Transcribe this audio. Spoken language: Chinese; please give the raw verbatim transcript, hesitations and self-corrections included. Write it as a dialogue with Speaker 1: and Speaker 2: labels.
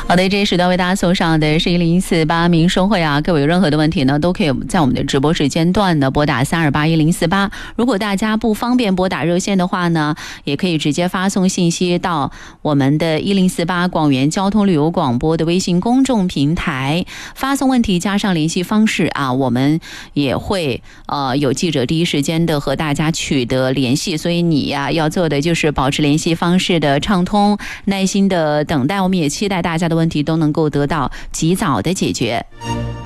Speaker 1: 好的，这一时段为大家送上的是一零四八民生会啊，各位有任何的问题呢，都可以在我们的直播时间段呢拨打三二八一零四八。如果大家不方便拨打热线的话呢，也可以直接发送信息到我们的一零四八广元交通旅游广播的微信公众平台，发送问题加上联系方式啊，我们也会呃有记者第一时间的和大家取得联系。所以你呀、啊、要做的就是保持联系方式的畅通，耐心的等待，我们也期待大家的问题都能够得到及早的解决。